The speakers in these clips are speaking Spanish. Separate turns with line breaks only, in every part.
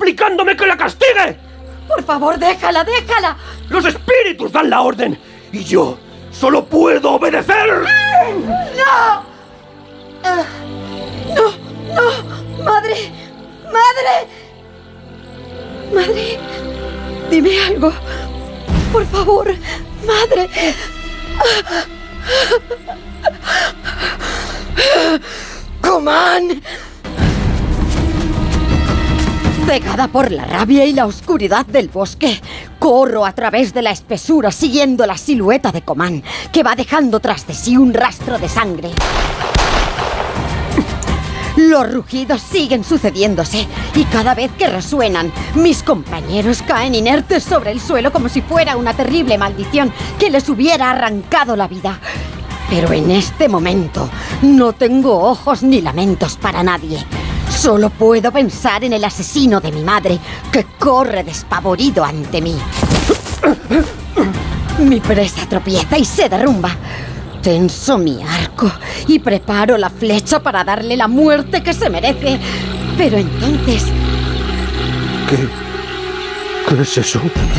suplicándome que la castigue!
Por favor, déjala, déjala.
Los espíritus dan la orden y yo solo puedo obedecer.
¡No! ¡No! ¡Madre! ¡Madre! ¡Madre! Dime algo. Por favor, madre. ¡Comán! Cegada por la rabia y la oscuridad del bosque, corro a través de la espesura siguiendo la silueta de Comán, que va dejando tras de sí un rastro de sangre. Los rugidos siguen sucediéndose y cada vez que resuenan, mis compañeros caen inertes sobre el suelo como si fuera una terrible maldición que les hubiera arrancado la vida. Pero en este momento no tengo ojos ni lamentos para nadie. Solo puedo pensar en el asesino de mi madre, que corre despavorido ante mí. Mi presa tropieza y se derrumba. Tenso mi arco y preparo la flecha para darle la muerte que se merece. Pero entonces...
¿Qué es eso?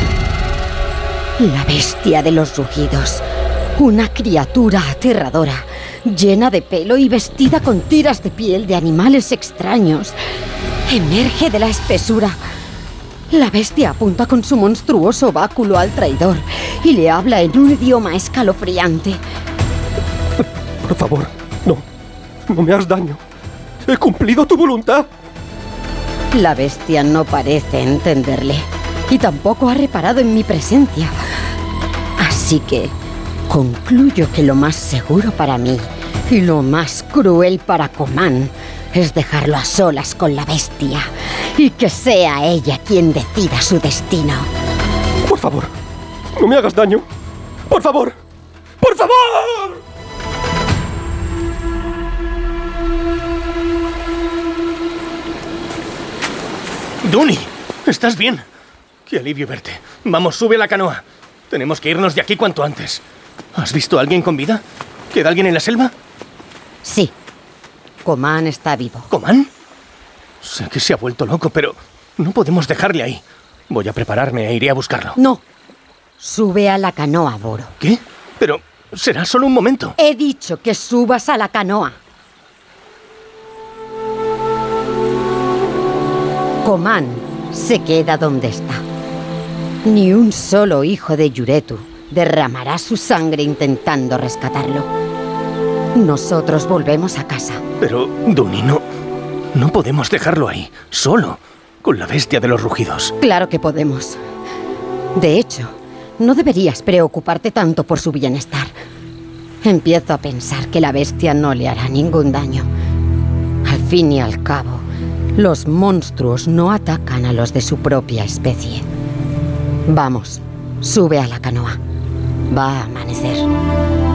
La bestia de los rugidos. Una criatura aterradora, llena de pelo y vestida con tiras de piel de animales extraños. Emerge de la espesura. La bestia apunta con su monstruoso báculo al traidor y le habla en un idioma escalofriante.
Por favor, no me hagas daño. He cumplido tu voluntad.
La bestia no parece entenderle y tampoco ha reparado en mi presencia. Así que concluyo que lo más seguro para mí y lo más cruel para Comán es dejarlo a solas con la bestia y que sea ella quien decida su destino.
Por favor, no me hagas daño. Por favor, por favor.
¡Duny! ¿Estás bien? ¡Qué alivio verte! Vamos, sube a la canoa. Tenemos que irnos de aquí cuanto antes. ¿Has visto a alguien con vida? ¿Queda alguien en la selva?
Sí. Comán está vivo.
¿Comán? Sé que se ha vuelto loco, pero no podemos dejarle ahí. Voy a prepararme e iré a buscarlo.
No. Sube a la canoa, Boro.
¿Qué? Pero será solo un momento.
He dicho que subas a la canoa. Comán se queda donde está. Ni un solo hijo de Yuretu derramará su sangre intentando rescatarlo. Nosotros volvemos a casa.
Pero, Duny, no podemos dejarlo ahí, solo, con la bestia de los rugidos.
Claro que podemos. De hecho, no deberías preocuparte tanto por su bienestar. Empiezo a pensar que la bestia no le hará ningún daño. Al fin y al cabo, los monstruos no atacan a los de su propia especie. Vamos, sube a la canoa. Va a amanecer.